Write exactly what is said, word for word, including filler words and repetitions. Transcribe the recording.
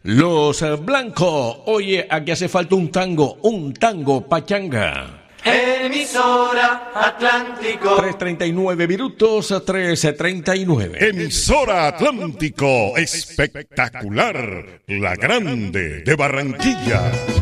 Los Blancos. Oye, aquí hace falta un tango, un tango pachanga. Emisora Atlántico. tres treinta y nueve minutos, tres treinta y nueve. Emisora Atlántico, espectacular, la grande de Barranquilla.